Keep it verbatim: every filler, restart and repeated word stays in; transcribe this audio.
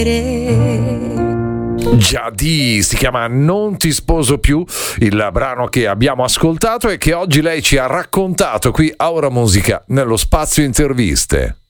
Giadì si chiama Non ti sposo più, il brano che abbiamo ascoltato e che oggi lei ci ha raccontato qui a Ora Musica nello spazio interviste.